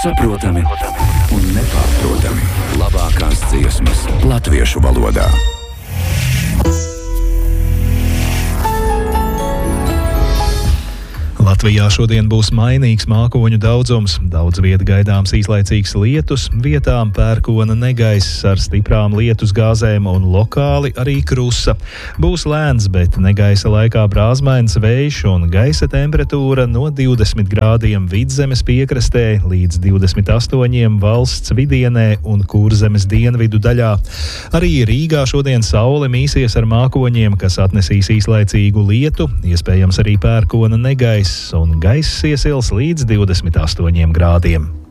saprotami un nepārprotami. Labākās dziesmas latviešu valodā. Latvijā šodien būs mainīgs mākoņu daudzums. Daudz vieta gaidāms īslaicīgs lietus, vietām pērkona negaiss ar stiprām lietus gāzēm un lokāli arī krusa. Būs lēns, bet negaisa laikā brāzmains vējš un gaisa temperatūra no 20 grādiem Vidzemes piekrastē līdz 28 valsts vidienē un Kurzemes dienvidu daļā. Arī Rīgā šodien saule mīsies ar mākoņiem, kas atnesīs īslaicīgu lietu, iespējams arī pērkona negaiss, un gaiss iesils līdz 28 grādiem.